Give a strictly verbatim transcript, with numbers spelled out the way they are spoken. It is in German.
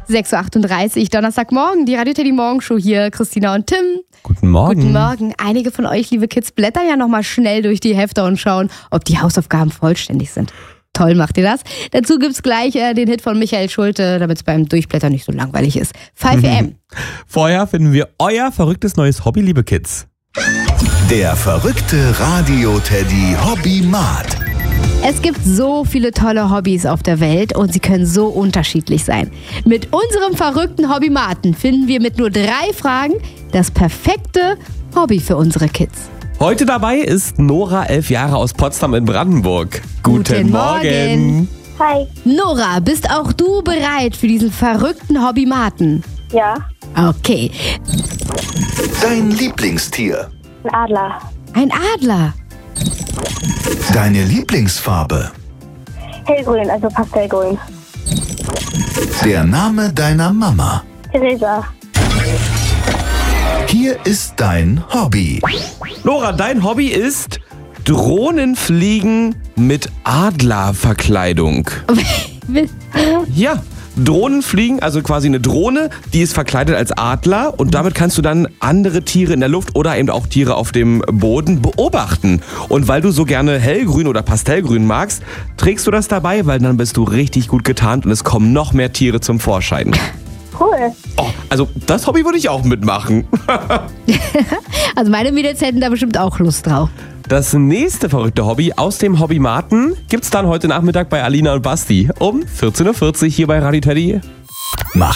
sechs Uhr achtunddreißig, Donnerstagmorgen, die Radio Teddy Morgenshow hier, Christina und Tim. Guten Morgen. Guten Morgen. Einige von euch, liebe Kids, blättern ja nochmal schnell durch die Hefte und schauen, ob die Hausaufgaben vollständig sind. Toll macht ihr das. Dazu gibt's gleich äh, den Hit von Michael Schulte, damit es beim Durchblättern nicht so langweilig ist. fünf A M. Vorher finden wir euer verrücktes neues Hobby, liebe Kids. Der verrückte Radio-Teddy Hobbymat. Es gibt so viele tolle Hobbys auf der Welt und sie können so unterschiedlich sein. Mit unserem verrückten Hobbymaten finden wir mit nur drei Fragen das perfekte Hobby für unsere Kids. Heute dabei ist Nora, elf Jahre aus Potsdam in Brandenburg. Guten Morgen. Hi. Nora, bist auch du bereit für diesen verrückten Hobbymaten? Ja. Okay. Dein Lieblingstier. Ein Adler. Ein Adler. Deine Lieblingsfarbe. Hellgrün, also Pastellgrün. Der Name deiner Mama. Theresa. Hier ist dein Hobby. Nora, dein Hobby ist Drohnenfliegen mit Adlerverkleidung. Ja, Drohnenfliegen, also quasi eine Drohne, die ist verkleidet als Adler und damit kannst du dann andere Tiere in der Luft oder eben auch Tiere auf dem Boden beobachten. Und weil du so gerne hellgrün oder pastellgrün magst, trägst du das dabei, weil dann bist du richtig gut getarnt und es kommen noch mehr Tiere zum Vorschein. Cool. Oh, also das Hobby würde ich auch mitmachen. Also meine Mädels hätten da bestimmt auch Lust drauf. Das nächste verrückte Hobby aus dem Hobbymaten gibt's dann heute Nachmittag bei Alina und Basti um vierzehn Uhr vierzig hier bei Radio Teddy. Mach